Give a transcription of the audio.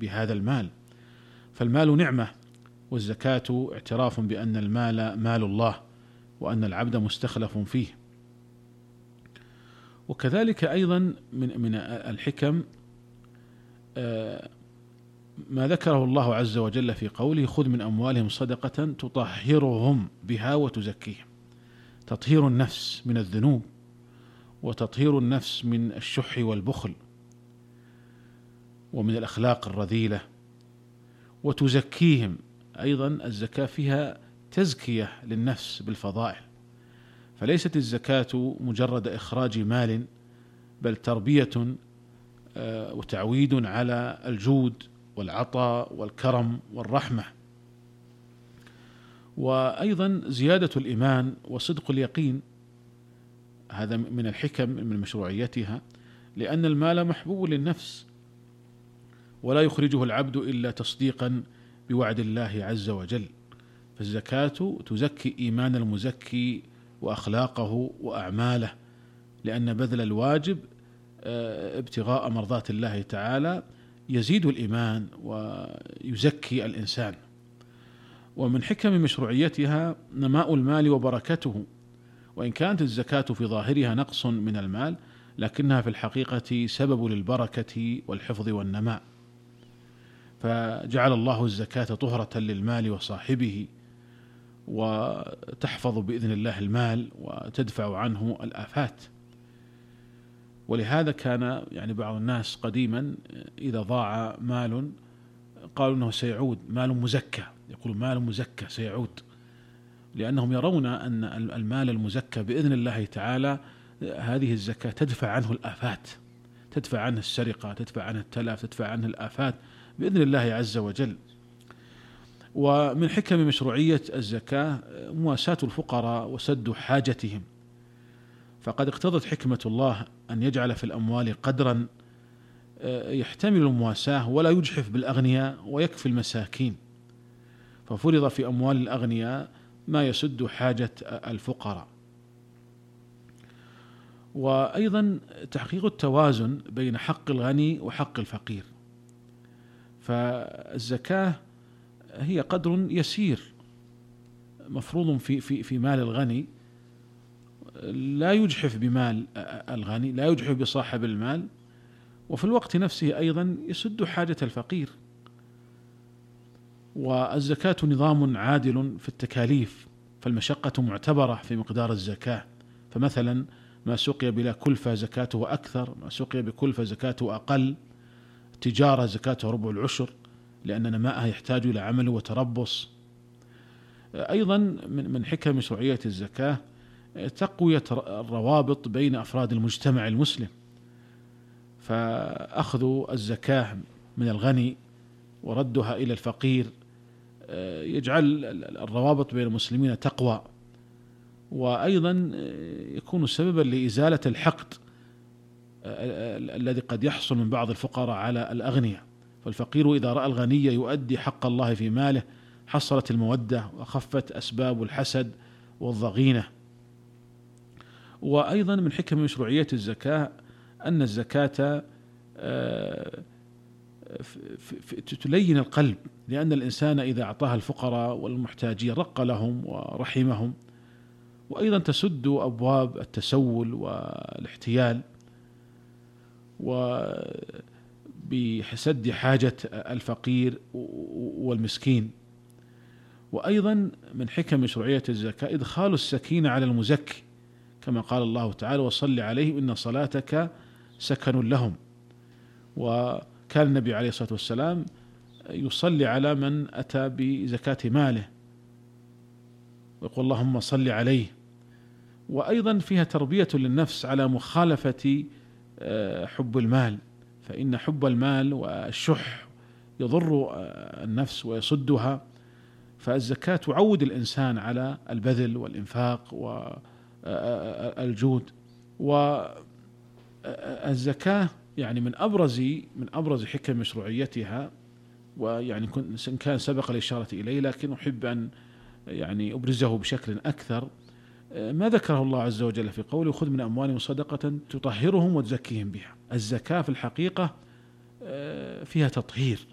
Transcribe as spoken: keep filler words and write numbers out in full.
بهذا المال. فالمال نعمة، والزكاة اعتراف بأن المال مال الله وأن العبد مستخلف فيه. وكذلك أيضا من من الحكم ما ذكره الله عز وجل في قوله: خذ من أموالهم صدقة تطهرهم بها وتزكيهم. تطهير النفس من الذنوب، وتطهير النفس من الشح والبخل ومن الأخلاق الرذيلة، وتزكيهم أيضا. الزكاة فيها تزكية للنفس بالفضائل، فليست الزكاة مجرد إخراج مال، بل تربية وتعويد على الجود والعطاء والكرم والرحمة، وأيضا زيادة الإيمان وصدق اليقين. هذا من الحكم من مشروعيتها، لأن المال محبوب للنفس، ولا يخرجه العبد إلا تصديقا بوعد الله عز وجل. فالزكاة تزكي إيمان المزكي وأخلاقه وأعماله، لأن بذل الواجب ابتغاء مرضات الله تعالى يزيد الإيمان ويزكي الإنسان. ومن حكم مشروعيتها نماء المال وبركته، وإن كانت الزكاة في ظاهرها نقص من المال، لكنها في الحقيقة سبب للبركة والحفظ والنماء. فجعل الله الزكاة طهرة للمال وصاحبه، وتحفظ بإذن الله المال وتدفع عنه الآفات. ولهذا كان يعني بعض الناس قديما إذا ضاع مال قالوا أنه سيعود، مال مزكى، يقولون مال مزكى سيعود، لأنهم يرون أن المال المزكى بإذن الله تعالى هذه الزكاة تدفع عنه الآفات، تدفع عنه السرقة، تدفع عنه التلف، تدفع عنه الآفات بإذن الله عز وجل. ومن حكم مشروعية الزكاة مواساة الفقراء وسد حاجتهم، فقد اقتضت حكمة الله أن يجعل في الأموال قدرا يحتمل المواساة ولا يجحف بالأغنياء ويكفي المساكين، ففرض في أموال الأغنياء ما يسد حاجة الفقراء. وأيضا تحقيق التوازن بين حق الغني وحق الفقير، فالزكاة هي قدر يسير مفروض في في في مال الغني، لا يجحف بمال الغني، لا يجحف بصاحب المال، وفي الوقت نفسه أيضا يسد حاجة الفقير. والزكاة نظام عادل في التكاليف، فالمشقة معتبرة في مقدار الزكاة. فمثلا ما سقي بلا كلفة زكاته أكثر، ما سقي بكلفة زكاته أقل. تجارة زكاته ربع العشر، لأن نماءها يحتاج إلى عمل وتربص. أيضا من حكم مشروعية الزكاة تقوية الروابط بين أفراد المجتمع المسلم، فأخذ الزكاة من الغني وردها إلى الفقير يجعل الروابط بين المسلمين تقوى، وأيضا يكون سببا لإزالة الحقد الذي قد يحصل من بعض الفقراء على الأغنياء. فالفقير إذا رأى الغني يؤدي حق الله في ماله حصلت المودة وخفت أسباب الحسد والضغينة. وأيضا من حكم مشروعية الزكاة أن الزكاة تلين القلب، لأن الإنسان إذا أعطاها الفقراء والمحتاجين رق لهم ورحمهم. وأيضا تسد أبواب التسول والاحتيال، وبسد حاجة الفقير والمسكين. وأيضا من حكم مشروعية الزكاة إدخال السكينة على المزكي، كما قال الله تعالى: وصل عليهم إن صلاتك سكن لهم. وكان النبي عليه الصلاة والسلام يصلي على من أتى بزكاة ماله ويقول اللهم صل عليه. وأيضا فيها تربية للنفس على مخالفة حب المال، فإن حب المال والشح يضر النفس ويصدها، فالزكاة تعود الإنسان على البذل والإنفاق والجود. والزكاة يعني من أبرز من أبرز حكم مشروعيتها، ويعني إن كان سبق الإشارة إليه لكن أحب أن يعني أبرزه بشكل أكثر، ما ذكره الله عز وجل في قوله: خذ من أموالهم صدقة تطهرهم وتزكيهم بها. الزكاة في الحقيقة فيها تطهير،